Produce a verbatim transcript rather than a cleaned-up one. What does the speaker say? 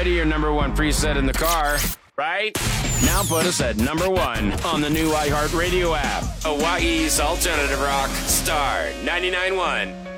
already your number one preset in the car, right? Now put us at number one on the new iHeartRadio app. Hawaii's Alternative Rock, Star ninety-nine point one.